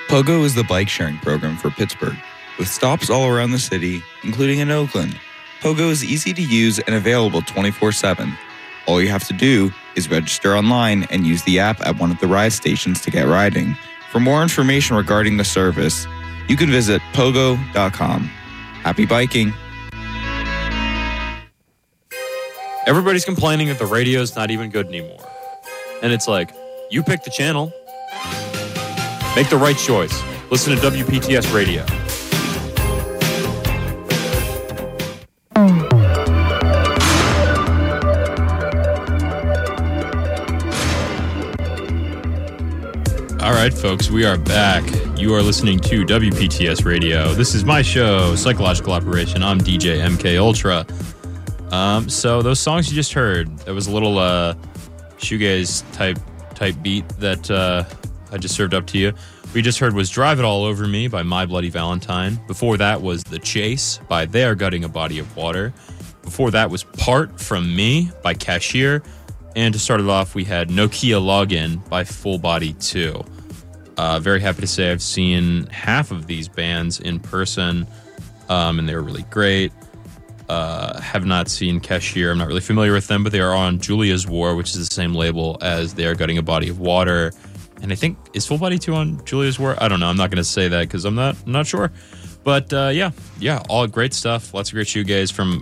Pogo is the bike sharing program for Pittsburgh, with stops all around the city, including in Oakland. Pogo is easy to use and available 24/7. All you have to do is register online and use the app at one of the ride stations to get riding. For more information regarding the service, you can visit pogo.com. Happy biking! Everybody's complaining that the radio's not even good anymore. And it's like, you pick the channel. Make the right choice. Listen to WPTS Radio. All right, folks, we are back. You are listening to WPTS Radio. This is my show, Psychological Operation. I'm DJ MK Ultra. So those songs you just heard, there was a little shoegaze type beat that I just served up to you. We just heard was Drive It All Over Me by My Bloody Valentine. Before that was The Chase by They Are Gutting a Body of Water. Before that was Part From Me by Cashier. And to start it off, we had Nokia Login by Full Body 2. Very happy to say I've seen half of these bands in person, and they were really great. Have not seen Cashier. I'm not really familiar with them, but they are on Julia's War, which is the same label as They Are Gutting a Body of Water. And I think, is Full Body 2 on Julia's War? I don't know. I'm not going to say that because I'm not sure. But yeah, all great stuff. Lots of great shoegaze from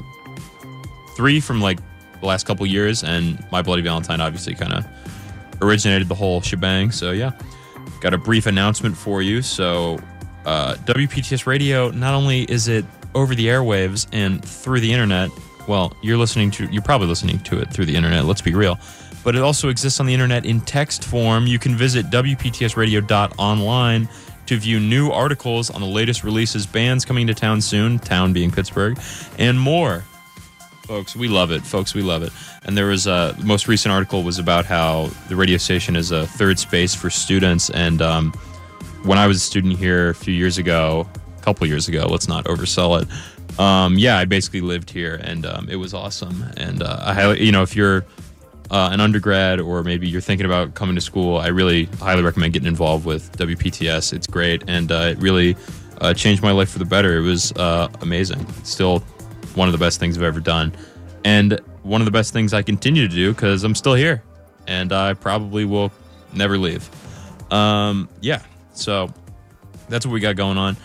like the last couple years, and My Bloody Valentine obviously kind of originated the whole shebang. So yeah, got a brief announcement for you. So WPTS Radio, not only is it over the airwaves and through the internet, well, you're probably listening to it through the internet, let's be real, but it also exists on the internet in text form. You can visit WPTSradio.online to view new articles on the latest releases, bands coming to town soon, town being Pittsburgh, and more. Folks, we love it. And there was the most recent article was about how the radio station is a third space for students. And when I was a student here a couple years ago, let's not oversell it. I basically lived here, and it was awesome. And I highly, if you're an undergrad or maybe you're thinking about coming to school, I really highly recommend getting involved with WPTS. It's great, and it really changed my life for the better. It was amazing. It's still one of the best things I've ever done, and one of the best things I continue to do because I'm still here, and I probably will never leave. So that's what we got going on.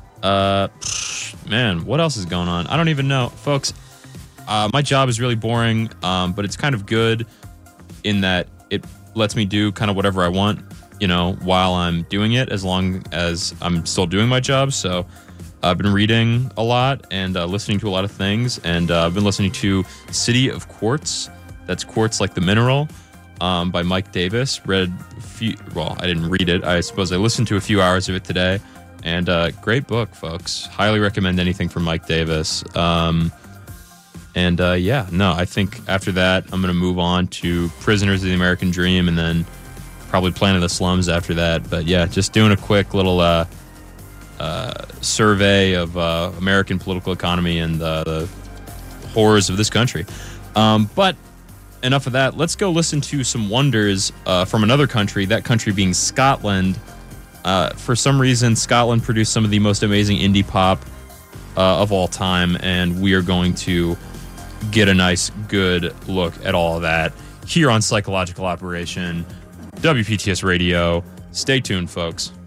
Man, what else is going on? I don't even know, folks. My job is really boring, but it's kind of good in that it lets me do kind of whatever I want, while I'm doing it, as long as I'm still doing my job. So I've been reading a lot and listening to a lot of things, and I've been listening to City of Quartz. That's quartz like the mineral, by Mike Davis. I didn't read it. I suppose I listened to a few hours of it today, and great book, folks. Highly recommend anything from Mike Davis. I think after that, I'm going to move on to Prisoners of the American Dream, and then probably Planet of the Slums after that. But yeah, just doing a quick little survey of American political economy and the horrors of this country. But enough of that. Let's go listen to some wonders from another country, that country being Scotland. For some reason, Scotland produced some of the most amazing indie pop of all time, and we are going to get a nice, good look at all of that here on Psychological Operation, WPTS Radio. Stay tuned, folks.